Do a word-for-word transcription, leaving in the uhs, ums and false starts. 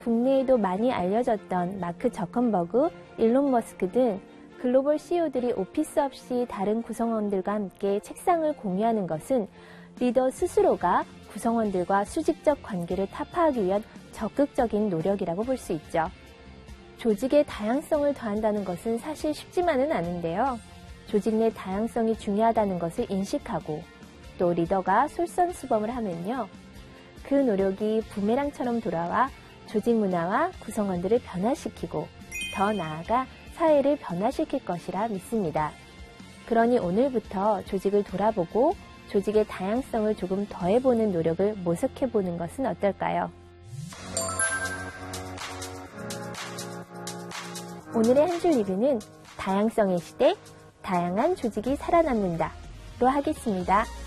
국내에도 많이 알려졌던 마크 저커버그, 일론 머스크 등 글로벌 씨이오들이 오피스 없이 다른 구성원들과 함께 책상을 공유하는 것은 리더 스스로가 구성원들과 수직적 관계를 타파하기 위한 적극적인 노력이라고 볼 수 있죠. 조직의 다양성을 더한다는 것은 사실 쉽지만은 않은데요. 조직 내 다양성이 중요하다는 것을 인식하고 또 리더가 솔선수범을 하면요. 그 노력이 부메랑처럼 돌아와 조직 문화와 구성원들을 변화시키고 더 나아가 사회를 변화시킬 것이라 믿습니다. 그러니 오늘부터 조직을 돌아보고 조직의 다양성을 조금 더해보는 노력을 모색해보는 것은 어떨까요? 오늘의 한 줄 리뷰는 다양성의 시대, 다양한 조직이 살아남는다로 하겠습니다.